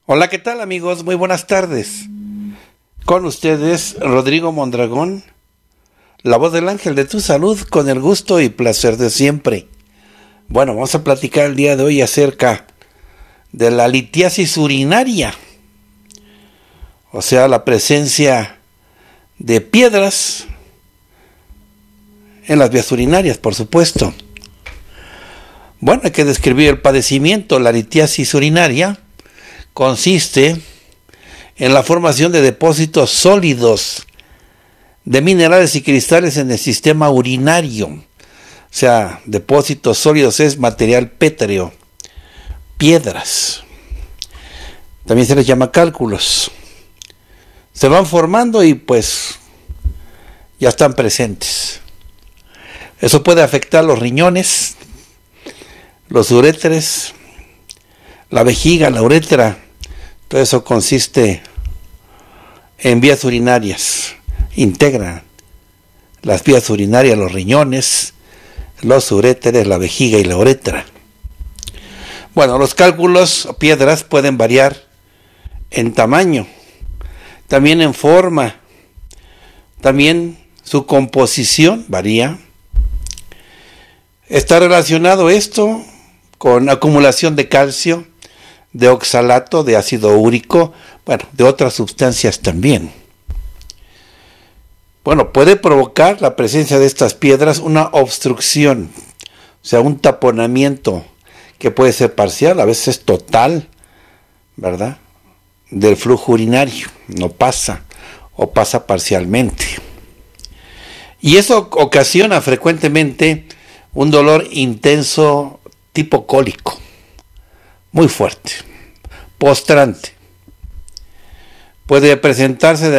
Hola, ¿qué tal amigos? Muy buenas tardes. Con ustedes, Rodrigo Mondragón, la voz del ángel de tu salud, con el gusto y placer de siempre. Bueno, vamos a platicar el día de hoy acerca de la litiasis urinaria, o sea, la presencia de piedras en las vías urinarias, por supuesto. Bueno, hay que describir el padecimiento. La litiasis urinaria consiste en la formación de depósitos sólidos de minerales y cristales en el sistema urinario. O sea, depósitos sólidos es material pétreo, piedras. También se les llama cálculos. Se van formando y pues ya están presentes. Eso puede afectar los riñones, los uréteres, la vejiga, la uretra. Todo eso consiste en vías urinarias. Integra las vías urinarias, los riñones, los uréteres, la vejiga y la uretra. Bueno, los cálculos o piedras pueden variar en tamaño, también en forma, también su composición varía. Está relacionado esto con acumulación de calcio, de oxalato, de ácido úrico, bueno, de otras sustancias también. Bueno, puede provocar la presencia de estas piedras una obstrucción, o sea, un taponamiento que puede ser parcial, a veces total, ¿verdad?, del flujo urinario, no pasa o pasa parcialmente. Y eso ocasiona frecuentemente un dolor intenso tipo cólico, muy fuerte, postrante. Puede presentarse de